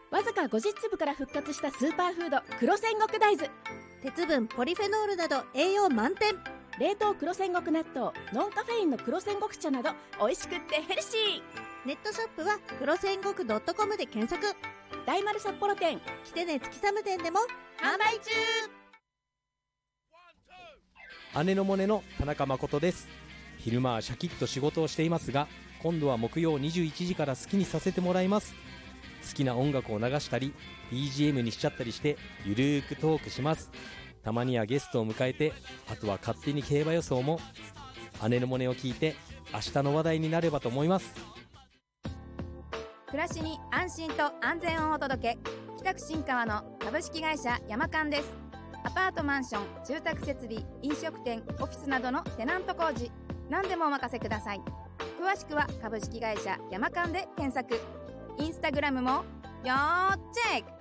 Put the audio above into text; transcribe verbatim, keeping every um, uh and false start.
わずかごじゅっつぶから復活したスーパーフード黒戦国大豆。 鉄分、ポリフェノールなど栄養満点。 冷凍黒戦国納豆、ノンカフェインの黒戦国茶など美味しくってヘルシー。 ネットショップは黒戦国 .com で検索。 大丸札幌店、 キテネ月寒店でも販売中。 姉のモネの田中誠です。昼間はシャキッと仕事をしていますが、今度は木曜にじゅういちじから好きにさせてもらいます。好きな音楽を流したり ビージーエム にしちゃったりしてゆるーくトークします。たまにはゲストを迎えて、あとは勝手に競馬予想も。姉のモネを聞いて明日の話題になればと思います。 暮らしに安心と安全をお届け、北区新川の株式会社ヤマカンです。アパートマンション、住宅設備、飲食店、オフィスなどのテナント工事、何でもお任せください。詳しくは株式会社ヤマカンで検索。インスタグラムも要チェック。